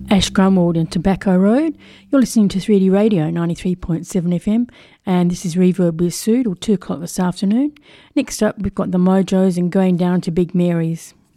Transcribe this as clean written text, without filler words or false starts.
Ash Grunwald and Tobacco Road. You're listening to 3D Radio 93.7 FM, and this is Reverb with Sue till 2 o'clock this afternoon. Next up, we've got the Mojos and Going Down to Big Mary's.